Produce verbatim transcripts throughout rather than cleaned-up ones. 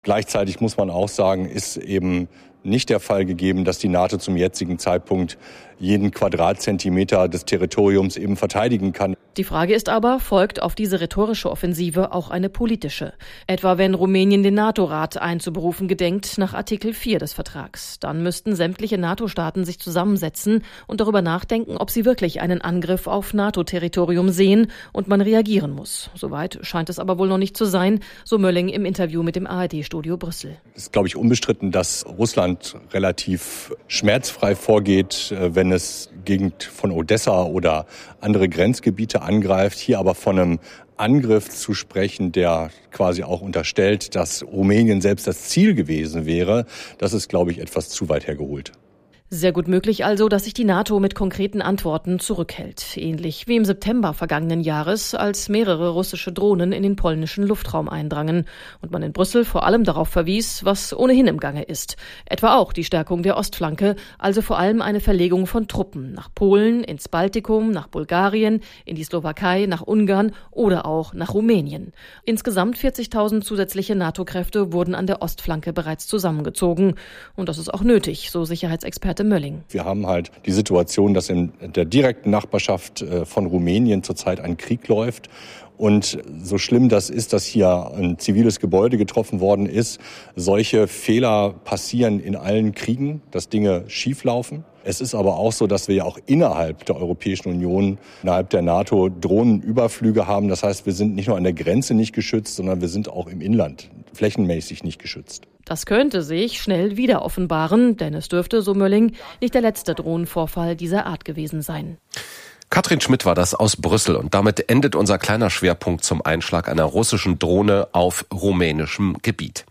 Gleichzeitig muss man auch sagen, ist eben nicht der Fall gegeben, dass die NATO zum jetzigen Zeitpunkt jeden Quadratzentimeter des Territoriums eben verteidigen kann. Die Frage ist aber, folgt auf diese rhetorische Offensive auch eine politische? Etwa wenn Rumänien den NATO-Rat einzuberufen gedenkt nach Artikel vier des Vertrags. Dann müssten sämtliche NATO-Staaten sich zusammensetzen und darüber nachdenken, ob sie wirklich einen Angriff auf NATO-Territorium sehen und man reagieren muss. Soweit scheint es aber wohl noch nicht zu sein, so Mölling im Interview mit dem A R D-Studio Brüssel. Es ist, glaube ich, unbestritten, dass Russland relativ schmerzfrei vorgeht, wenn es Gegend von Odessa oder andere Grenzgebiete angreift. Hier aber von einem Angriff zu sprechen, der quasi auch unterstellt, dass Rumänien selbst das Ziel gewesen wäre, das ist, glaube ich, etwas zu weit hergeholt. Sehr gut möglich also, dass sich die NATO mit konkreten Antworten zurückhält. Ähnlich wie im September vergangenen Jahres, als mehrere russische Drohnen in den polnischen Luftraum eindrangen und man in Brüssel vor allem darauf verwies, was ohnehin im Gange ist. Etwa auch die Stärkung der Ostflanke, also vor allem eine Verlegung von Truppen nach Polen, ins Baltikum, nach Bulgarien, in die Slowakei, nach Ungarn oder auch nach Rumänien. Insgesamt vierzigtausend zusätzliche NATO-Kräfte wurden an der Ostflanke bereits zusammengezogen. Und das ist auch nötig, so Sicherheitsexperte Mölling. Wir haben halt die Situation, dass in der direkten Nachbarschaft von Rumänien zurzeit ein Krieg läuft. Und so schlimm das ist, dass hier ein ziviles Gebäude getroffen worden ist, solche Fehler passieren in allen Kriegen, dass Dinge schieflaufen. Es ist aber auch so, dass wir ja auch innerhalb der Europäischen Union, innerhalb der NATO Drohnenüberflüge haben. Das heißt, wir sind nicht nur an der Grenze nicht geschützt, sondern wir sind auch im Inland flächenmäßig nicht geschützt. Das könnte sich schnell wieder offenbaren, denn es dürfte, so Mölling, nicht der letzte Drohnenvorfall dieser Art gewesen sein. Katrin Schmidt war das aus Brüssel und damit endet unser kleiner Schwerpunkt zum Einschlag einer russischen Drohne auf rumänischem Gebiet.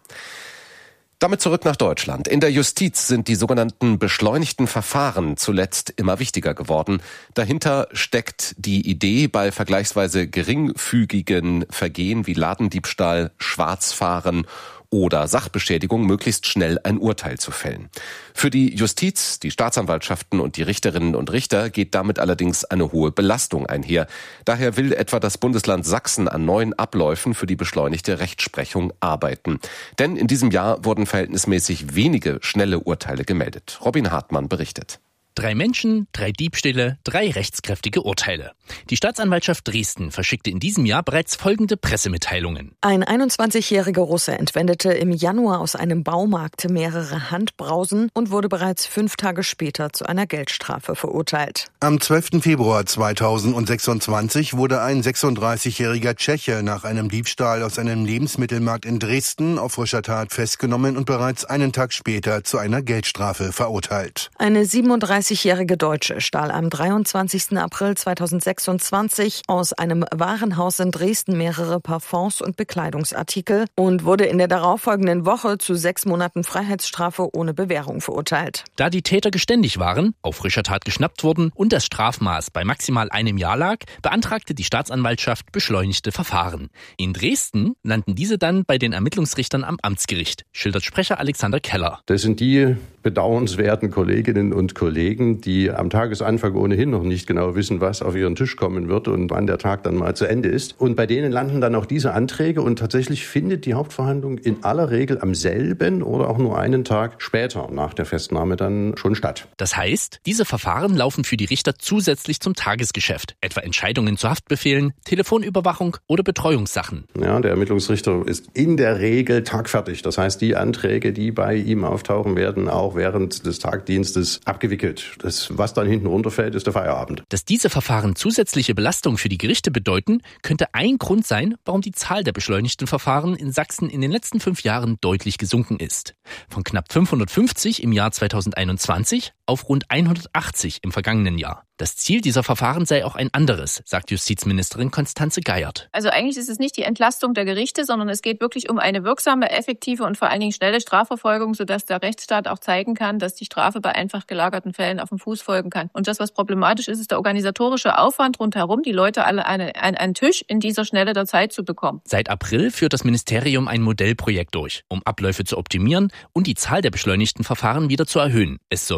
Damit zurück nach Deutschland. In der Justiz sind die sogenannten beschleunigten Verfahren zuletzt immer wichtiger geworden. Dahinter steckt die Idee, bei vergleichsweise geringfügigen Vergehen wie Ladendiebstahl, Schwarzfahren oder Sachbeschädigung möglichst schnell ein Urteil zu fällen. Für die Justiz, die Staatsanwaltschaften und die Richterinnen und Richter geht damit allerdings eine hohe Belastung einher. Daher will etwa das Bundesland Sachsen an neuen Abläufen für die beschleunigte Rechtsprechung arbeiten. Denn in diesem Jahr wurden verhältnismäßig wenige schnelle Urteile gemeldet. Robin Hartmann berichtet. Drei Menschen, drei Diebstähle, drei rechtskräftige Urteile. Die Staatsanwaltschaft Dresden verschickte in diesem Jahr bereits folgende Pressemitteilungen. Ein einundzwanzigjähriger Russe entwendete im Januar aus einem Baumarkt mehrere Handbrausen und wurde bereits fünf Tage später zu einer Geldstrafe verurteilt. Am zwölften Februar zweitausendsechsundzwanzig wurde ein sechsunddreißigjähriger Tscheche nach einem Diebstahl aus einem Lebensmittelmarkt in Dresden auf frischer Tat festgenommen und bereits einen Tag später zu einer Geldstrafe verurteilt. Eine siebenunddreißigjährige Deutsche stahl am dreiundzwanzigsten April zweitausendsechsundzwanzig aus einem Warenhaus in Dresden mehrere Parfums und Bekleidungsartikel und wurde in der darauffolgenden Woche zu sechs Monaten Freiheitsstrafe ohne Bewährung verurteilt. Da die Täter geständig waren, auf frischer Tat geschnappt wurden und das Strafmaß bei maximal einem Jahr lag, beantragte die Staatsanwaltschaft beschleunigte Verfahren. In Dresden landen diese dann bei den Ermittlungsrichtern am Amtsgericht, schildert Sprecher Alexander Keller. Das sind die bedauernswerten Kolleginnen und Kollegen, die am Tagesanfang ohnehin noch nicht genau wissen, was auf ihren Tisch kommen wird und wann der Tag dann mal zu Ende ist. Und bei denen landen dann auch diese Anträge und tatsächlich findet die Hauptverhandlung in aller Regel am selben oder auch nur einen Tag später nach der Festnahme dann schon statt. Das heißt, diese Verfahren laufen für die Richter zusätzlich zum Tagesgeschäft, etwa Entscheidungen zu Haftbefehlen, Telefonüberwachung oder Betreuungssachen. Ja, der Ermittlungsrichter ist in der Regel tagfertig. Das heißt, die Anträge, die bei ihm auftauchen, werden auch während des Tagdienstes abgewickelt. Das, was dann hinten runterfällt, ist der Feierabend. Dass diese Verfahren zusätzliche Belastung für die Gerichte bedeuten, könnte ein Grund sein, warum die Zahl der beschleunigten Verfahren in Sachsen in den letzten fünf Jahren deutlich gesunken ist. Von knapp fünfhundertfünfzig im Jahr zweitausendeinundzwanzig auf rund hundertachtzig im vergangenen Jahr. Das Ziel dieser Verfahren sei auch ein anderes, sagt Justizministerin Constanze Geiert. Also eigentlich ist es nicht die Entlastung der Gerichte, sondern es geht wirklich um eine wirksame, effektive und vor allen Dingen schnelle Strafverfolgung, sodass der Rechtsstaat auch zeigen kann, dass die Strafe bei einfach gelagerten Fällen auf dem Fuß folgen kann. Und das, was problematisch ist, ist der organisatorische Aufwand rundherum, die Leute alle an einen Tisch in dieser Schnelle der Zeit zu bekommen. Seit April führt das Ministerium ein Modellprojekt durch, um Abläufe zu optimieren und die Zahl der beschleunigten Verfahren wieder zu erhöhen. Es soll konkret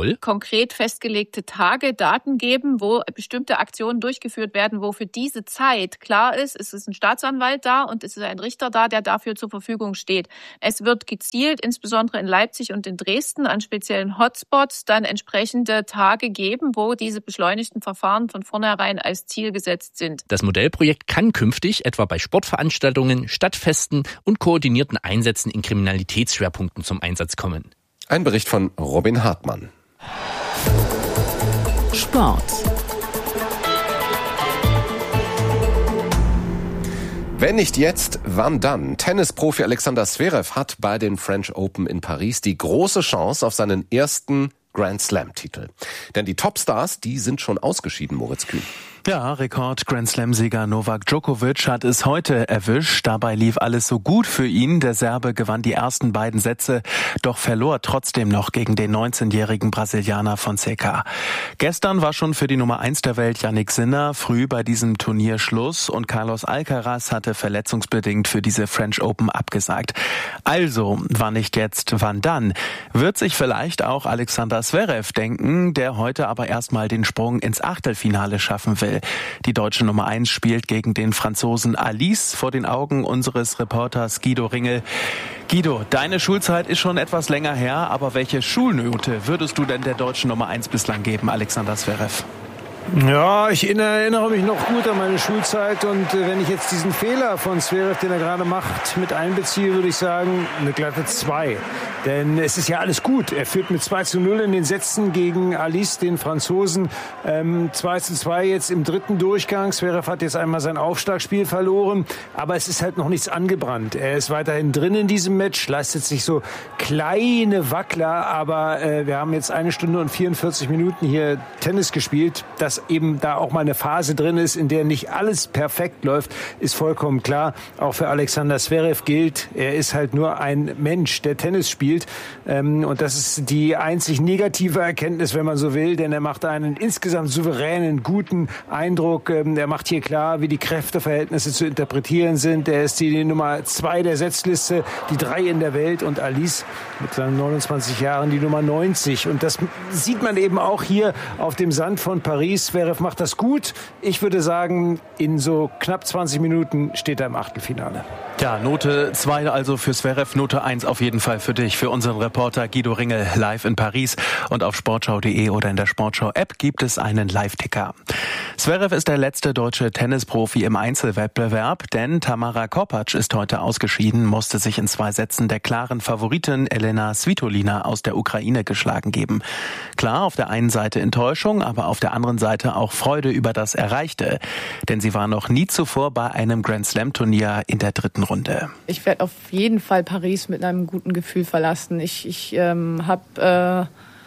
konkret festgelegte Tage, Daten geben, wo bestimmte Aktionen durchgeführt werden, wo für diese Zeit klar ist, es ist ein Staatsanwalt da und es ist ein Richter da, der dafür zur Verfügung steht. Es wird gezielt, insbesondere in Leipzig und in Dresden, an speziellen Hotspots dann entsprechende Tage geben, wo diese beschleunigten Verfahren von vornherein als Ziel gesetzt sind. Das Modellprojekt kann künftig etwa bei Sportveranstaltungen, Stadtfesten und koordinierten Einsätzen in Kriminalitätsschwerpunkten zum Einsatz kommen. Ein Bericht von Robin Hartmann. Sport. Wenn nicht jetzt, wann dann? Tennisprofi Alexander Zverev hat bei den French Open in Paris die große Chance auf seinen ersten Grand Slam-Titel. Denn die Topstars, die sind schon ausgeschieden, Moritz Kühn. Ja, Rekord-Grand-Slam-Sieger Novak Djokovic hat es heute erwischt. Dabei lief alles so gut für ihn. Der Serbe gewann die ersten beiden Sätze, doch verlor trotzdem noch gegen den neunzehnjährigen Brasilianer Fonseca. Gestern war schon für die Nummer eins der Welt Jannik Sinner früh bei diesem Turnier Schluss und Carlos Alcaraz hatte verletzungsbedingt für diese French Open abgesagt. Also, wann nicht jetzt, wann dann? Wird sich vielleicht auch Alexander Zverev denken, der heute aber erstmal den Sprung ins Achtelfinale schaffen will. Die deutsche Nummer eins spielt gegen den Franzosen Alice vor den Augen unseres Reporters Guido Ringel. Guido, deine Schulzeit ist schon etwas länger her, aber welche Schulnote würdest du denn der deutschen Nummer eins bislang geben, Alexander Zverev? Ja, ich erinnere mich noch gut an meine Schulzeit und äh, wenn ich jetzt diesen Fehler von Zverev, den er gerade macht, mit einbeziehe, würde ich sagen, eine glatte zwei. Denn es ist ja alles gut. Er führt mit zwei zu null in den Sätzen gegen Alice, den Franzosen. Ähm, zwei zu zwei jetzt im dritten Durchgang. Zverev hat jetzt einmal sein Aufschlagspiel verloren, aber es ist halt noch nichts angebrannt. Er ist weiterhin drin in diesem Match, leistet sich so kleine Wackler, aber äh, wir haben jetzt eine Stunde und vierundvierzig Minuten hier Tennis gespielt. Das Dass eben da auch mal eine Phase drin ist, in der nicht alles perfekt läuft, ist vollkommen klar. Auch für Alexander Zverev gilt, er ist halt nur ein Mensch, der Tennis spielt. Und das ist die einzig negative Erkenntnis, wenn man so will, denn er macht einen insgesamt souveränen, guten Eindruck. Er macht hier klar, wie die Kräfteverhältnisse zu interpretieren sind. Er ist die Nummer zwei der Setzliste, die drei in der Welt und Alice mit seinen neunundzwanzig Jahren die Nummer neunzig. Und das sieht man eben auch hier auf dem Sand von Paris. Zverev macht das gut. Ich würde sagen, in so knapp zwanzig Minuten steht er im Achtelfinale. Ja, Note zwei also für Zverev, Note eins auf jeden Fall für dich, für unseren Reporter Guido Ringel live in Paris. Und auf sportschau punkt de oder in der Sportschau-App gibt es einen Live-Ticker. Zverev ist der letzte deutsche Tennisprofi im Einzelwettbewerb, denn Tamara Korpatsch ist heute ausgeschieden, musste sich in zwei Sätzen der klaren Favoritin Elena Svitolina aus der Ukraine geschlagen geben. Klar, auf der einen Seite Enttäuschung, aber auf der anderen Seite auch Freude über das Erreichte. Denn sie war noch nie zuvor bei einem Grand-Slam-Turnier in der dritten Runde. Ich werde auf jeden Fall Paris mit einem guten Gefühl verlassen. Ich, ich ähm, habe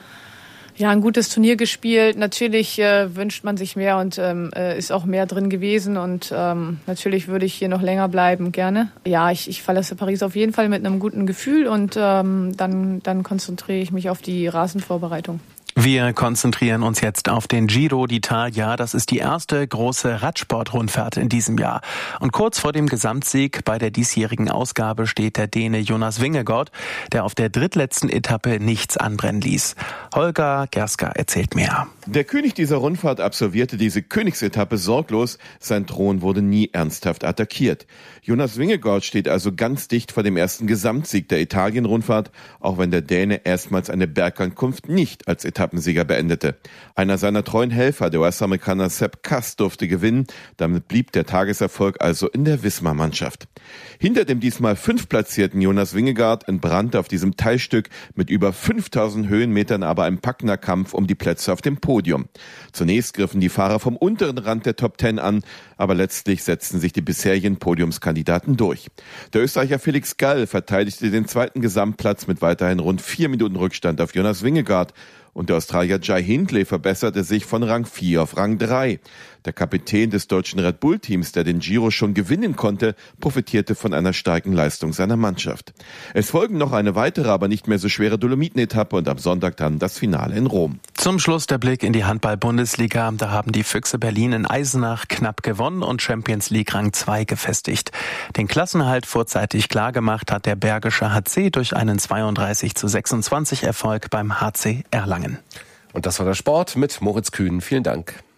äh, ja ein gutes Turnier gespielt. Natürlich äh, wünscht man sich mehr und ähm, ist auch mehr drin gewesen. Und ähm, natürlich würde ich hier noch länger bleiben, gerne. Ja, ich, ich verlasse Paris auf jeden Fall mit einem guten Gefühl und ähm, dann, dann konzentriere ich mich auf die Rasenvorbereitung. Wir konzentrieren uns jetzt auf den Giro d'Italia. Das ist die erste große Radsport-Rundfahrt in diesem Jahr. Und kurz vor dem Gesamtsieg bei der diesjährigen Ausgabe steht der Däne Jonas Vingegaard, der auf der drittletzten Etappe nichts anbrennen ließ. Holger Gerska erzählt mehr. Der König dieser Rundfahrt absolvierte diese Königsetappe sorglos. Sein Thron wurde nie ernsthaft attackiert. Jonas Vingegaard steht also ganz dicht vor dem ersten Gesamtsieg der Italien-Rundfahrt, auch wenn der Däne erstmals eine Bergankunft nicht als Etappensieger beendete. Einer seiner treuen Helfer, der U S-Amerikaner Sepp Kuss, durfte gewinnen. Damit blieb der Tageserfolg also in der Wismar-Mannschaft. Hinter dem diesmal fünftplatzierten Jonas Vingegaard entbrannte auf diesem Teilstück mit über fünftausend Höhenmetern aber ein packender Kampf um die Plätze auf dem Podium. Zunächst griffen die Fahrer vom unteren Rand der Top Ten an, aber letztlich setzten sich die bisherigen Podiumskandidaten durch. Der Österreicher Felix Gall verteidigte den zweiten Gesamtplatz mit weiterhin rund vier Minuten Rückstand auf Jonas Vingegaard. Und der Australier Jai Hindley verbesserte sich von Rang vier auf Rang drei. Der Kapitän des deutschen Red Bull-Teams, der den Giro schon gewinnen konnte, profitierte von einer starken Leistung seiner Mannschaft. Es folgen noch eine weitere, aber nicht mehr so schwere Dolomiten-Etappe und am Sonntag dann das Finale in Rom. Zum Schluss der Blick in die Handball-Bundesliga. Da haben die Füchse Berlin in Eisenach knapp gewonnen und Champions League Rang zwei gefestigt. Den Klassenerhalt vorzeitig klargemacht hat der Bergische H C durch einen zweiunddreißig zu sechsundzwanzig Erfolg beim H C Erlangen. Und das war der Sport mit Moritz Kühn. Vielen Dank.